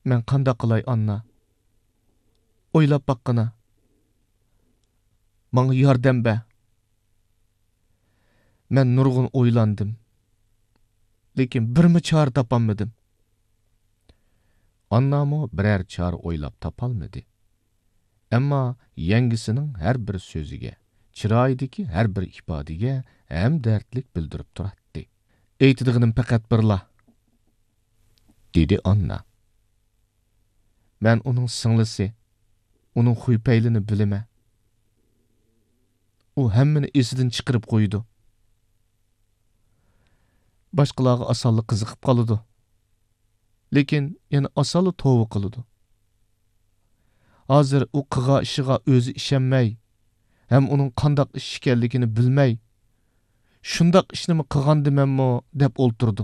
Men qanda qilay Anna? O'ylab baqqina. Manga yordam ber. Men nurg'un o'ylandim. Lekin birmi chora topolmadim. Annamo birər chora o'ylab topolmadi. Ammo yangisining har bir so'ziga, chiroyidagi har bir ifodasiga hamdardlik bildirib turadi. Aytadiganim faqat birla, dedi Anna. Men uning singlisi, uning xuy-paylini bilaman. U hammani esidan chiqarib qo'ydi. Boshqalarga osonlik qiziqib qoladi. Lekin yana osonlik tova qiladi. Hozir u qilgan ishiga o'zi ishonmay, ham uning qandoq ish ekanligini bilmay, shundoq ishni qilgandimanmi deb o'ltirdi.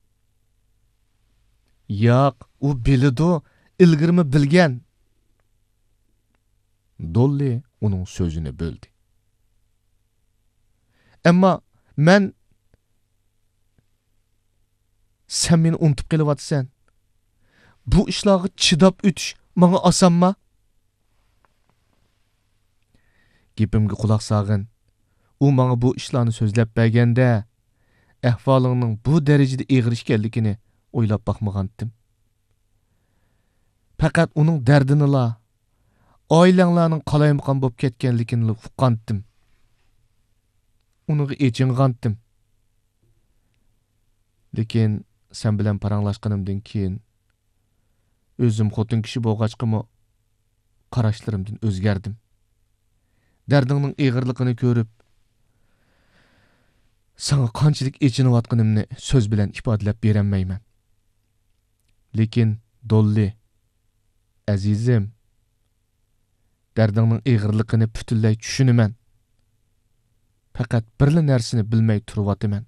Yo'q, u biladi, ilgirmi bilgan. Dolly uning so'zini bo'ldi. Ammo sen meni unutib qelyapsan. Bu ishlarga chidab o'tish menga osonmi? Gapimga quloq solgin. U menga bu ishlarni so'zlab berganda, ahvolingning bu darajada og'ir ekanligini o'ylab boqmagandim. Faqat uning dardini-la, oilanglarning qalaymaqon bo'lib ketganligini uqqandim. Uniga echingandim. Lekin sen bilan paranglashganimdan keyin o'zim xotin kishi bo'lg'achqimi qarashlarimdan o'zgardim. Dardingning og'irligini ko'rib, sana qanchalik echinayotganimni so'z bilan ifodalab berolmayman. Lekin Dolly, azizim, dardingning og'irligini butunlay tushunaman. Faqat birla narsani bilmay turibman.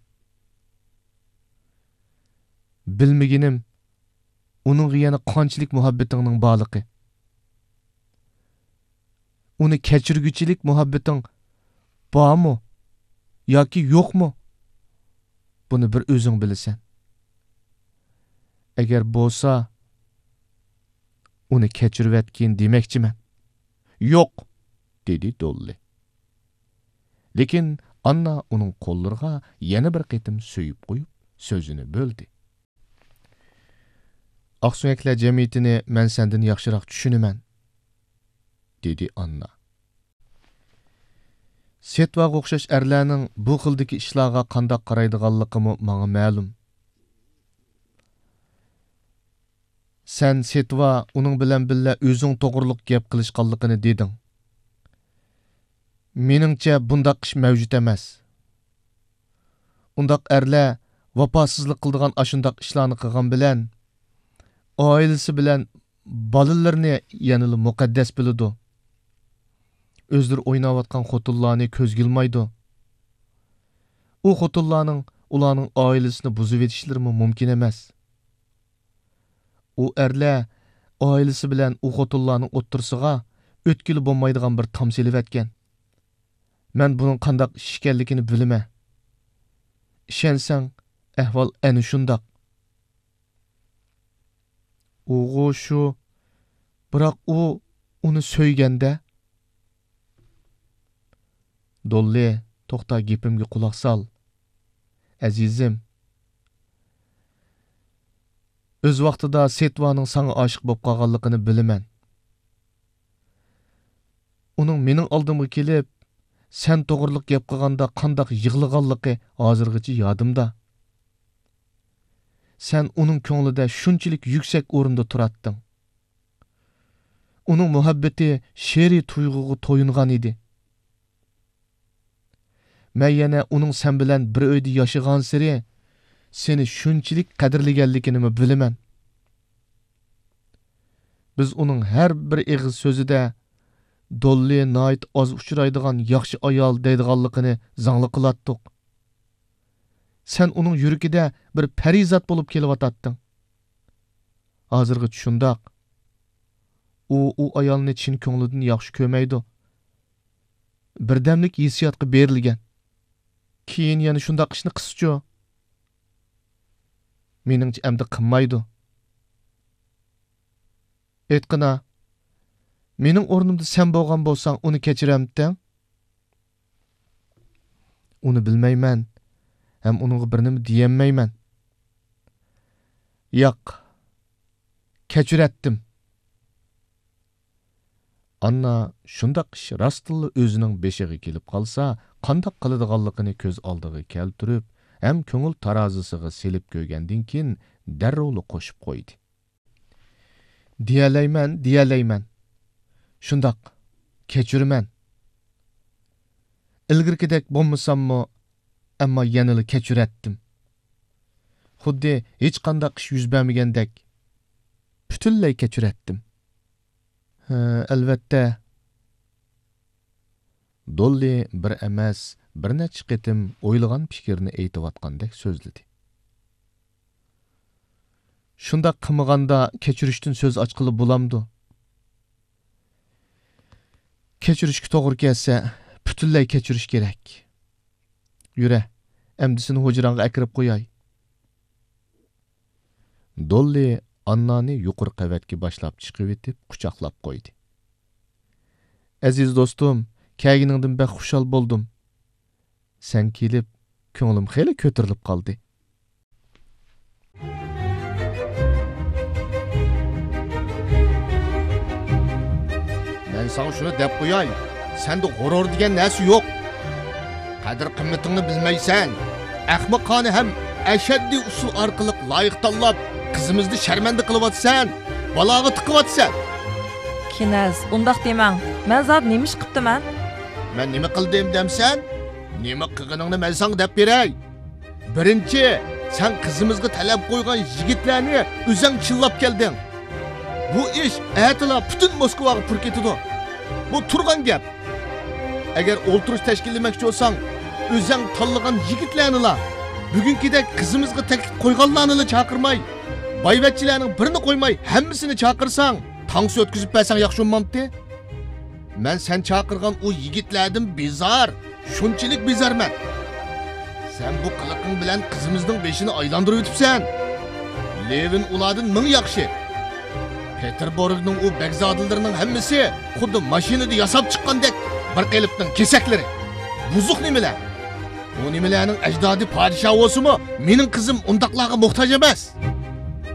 Bilmaginim uningga yana qanchalik muhabbatingning borligi. Uni kechirguchilik muhabbating bormi yoki yo'qmi? Buni bir o'zing bilasan. Agar bo'lsa, uni kechirayotgan demakchiman. Yo'q, dedi Dolly. Lekin Anna uning qo'llariga yana bir qitim so'yib qo'yib, so'zini bo'ldi. Oqsuyaklar jamiyatini men sendan yaxshiroq tushunaman, dedi Anna. Setvaga o'xshash erlarning bu xildagi ishlarga qanday qaraydiganligimi menga ma'lum. Sen Setva uning bilan birga o'zing to'g'riliq gap qilishganligini deding. Meningcha bundaq ish mavjud emas. Undaq erlar vafosizlik qildigan ashundaq ishlarni qilgan bilan oilasi bilan bolalarni yanada muqaddas biladi. O'zlari o'ynayotgan xotinlarni ko'zgilmaydi. U xotinlarning ularning oilasini buzib etishlari mumkin emas. U erlar oilasi bilan u xotinlarning o'ttirisiga o'tkili bo'lmaydigan bir tom selib etgan. Men buning qandoq ish ekanligini bilaman. Ishonsang, ahvol ana shundoq. O'g'u shu, biroq u uni so'yganda. Dolly, to'xta, gapimga quloq sol. Azizim, o'z vaqtida Setvaning senga oshiq bo'lib qolganligini bilaman. Uning mening oldimga kelib, sen to'g'riliq gap qilganda qandoq yig'laganligi hozirgacha yodimda. Sen uning ko'nglida shunchalik yuksak o'rinda turatding. Uning muhabbati she'riy tuyg'uga to'yingan edi. Men yana uning sen bilan bir uyda yashagan siri seni shunchalik qadrlaganligini bilaman. Biz uning har bir eg'iz so'zida Dolly Night oz uchraydigan yaxshi ayol deydiganligini zangli qilatdik. Sen uning yuragida bir parizat bo'lib kelyotding. Hozirgacha shundoq. U ayolni chin ko'nglidan yaxshi ko'rmaydi. Birdamlik hissiyotga berilgan. Keyin yana shundoq ishni qilsichu. Meningcha endi qilmaydi. Aytqina, mening o'rnimda sen bo'lgan bo'lsang, uni kechiramding? Uni bilmayman, ham uningga bir nima deyolmayman. Yo'q. Kechiratdim. Anna shundaq ish rostilla o'zining beshiga kelib qolsa, qandoq qiladiganligini ko'z oldiga keltirib, ham ko'ngil tarozisiga selib ko'rgandan keyin darrovli qo'shib qo'ydi. Diyalayman. Shundaq, kechiraman. Ilgirkidek bo'lmasammi, ammo yanada kechiratdim. Xuddi hech qanday ish yuz bermagandek butunlay kechiratdim. Albatta. Dolly bir emas, bir necha qitim o'ylagan fikrini aytayotgandek so'zladi. Shundaq qilmaganda kechirishdan so'z ochqili bo'lamdi. Kechirishga to'g'ri kelsa, butunlay kechirish kerak. Yura, endi hujranga akirib qo'yay. Dolly Annani yuqori qavatga boshlab chiqib etib, quchoqlab qo'ydi. Aziz do'stim, kelganingdan bek xushal bo'ldim. Sen kelib, ko'nglim xeyli ko'tarilib qoldi. Men sana shuni deb qo'yay. Senda g'urur degan narsa yo'q. Qadr qimmatingni bilmaysan. Ahmoqona ham ashaddiy usul orqali loyiq tanlab qizimizni sharmanda qilyapsan. Baloga tiqyapsan. Kinaz, undaq demang. Men zot nima ish qilibdiman? Men nima qildim demsan? Nima qilganingni men senga deb beray. Birinchi, sen qizimizga talab qo'ygan yigitlarni o'zing chillab kelding. Bu ish atila butun Moskvaga pur ketdi. Bu turgan gap. Agar o'ltirish tashkillamoqchi bo'lsang, o'zing tanlagan yigitlarni bugünkidek qizimizga taklif qo'yganlarni chaqirmay, boyvachchilarning birini qo'ymay, hammasini chaqirsang, tangsi o'tkazib bersang yaxshi bo'lmamdi? Men sen chaqirgan o yigitlardan bezar, shunchalik bezarman. Sen bu qiliqing bilan qizimizning beshini aylantirib o'tibsan. Levin ulardan ming yaxshi. Peterburgning o begzodilarining hammasi xuddi mashinada yasab chiqqandek bir qilibning kesaklari. Buzuq nimalar? Bu nimalarning ajdodi podshoh bo'lsa-mu, mening qizim undaqlarga muhtoj emas.